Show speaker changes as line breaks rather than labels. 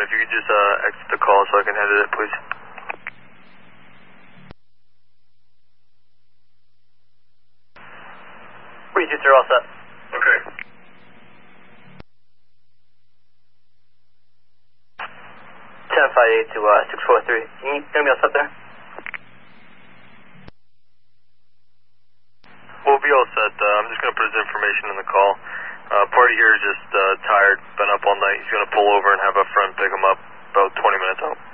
if you could just exit the call so I can edit it, please.
Regents are all set.
Okay.
1058 to 643. Can you hear me all set there?
We'll be all set. I'm just going to put his information in the call. Party here is just tired, been up all night. He's going to pull over and have a friend pick him up about 20 minutes out.